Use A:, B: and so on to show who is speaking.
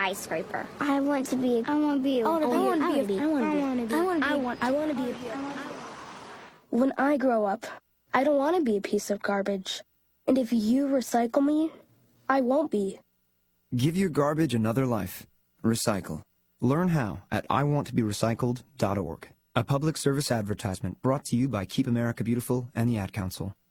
A: skyscraper.
B: I want to be. I want to be.
A: I want to be.
C: When I grow up, I don't want to be a piece of garbage. And if you recycle me, I won't be.
D: Give your garbage another life. Recycle. Learn how at iwanttoberecycled.org. A public service advertisement brought to you by Keep America Beautiful and the Ad Council.